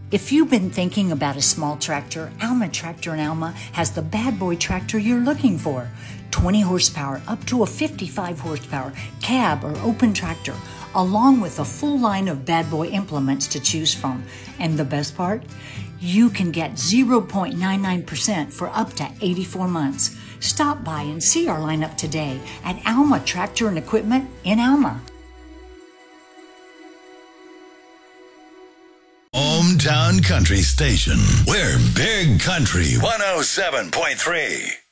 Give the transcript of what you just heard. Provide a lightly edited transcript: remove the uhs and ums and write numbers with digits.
If you've been thinking about a small tractor, Alma Tractor in Alma has the bad boy tractor you're looking for. 20 horsepower up to a 55 horsepower cab or open tractor, along with a full line of bad boy implements to choose from. And the best part? You can get 0.99% for up to 84 months. Stop by and see our lineup today at Alma Tractor and Equipment in Alma. Hometown Country Station. We're Big Country 107.3.